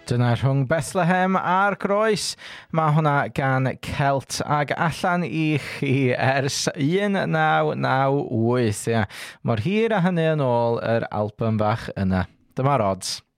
Dyna rhwng Bethlehem a'r Groes. Mae hwnna gan Celt ag allan I chi ers 1998. Mor hir a hynny yn ôl yr album bach yna. Dyma'r odds.